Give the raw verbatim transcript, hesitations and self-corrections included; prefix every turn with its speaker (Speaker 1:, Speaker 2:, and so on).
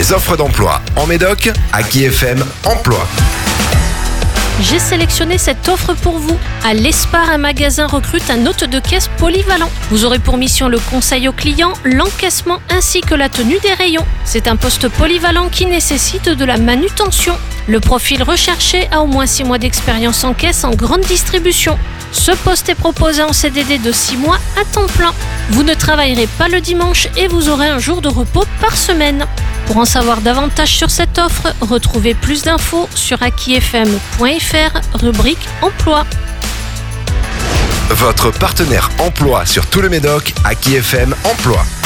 Speaker 1: Les offres d'emploi en Médoc, Aki F M Emploi.
Speaker 2: J'ai sélectionné cette offre pour vous. À l'Espar, un magasin recrute un hôte de caisse polyvalent. Vous aurez pour mission le conseil aux clients, l'encaissement ainsi que la tenue des rayons. C'est un poste polyvalent qui nécessite de la manutention. Le profil recherché a au moins six mois d'expérience en caisse en grande distribution. Ce poste est proposé en C D D de six mois à temps plein. Vous ne travaillerez pas le dimanche et vous aurez un jour de repos par semaine. Pour en savoir davantage sur cette offre, retrouvez plus d'infos sur aki f m point f r, rubrique Emploi.
Speaker 1: Votre partenaire emploi sur tout le Médoc, Aki F M Emploi.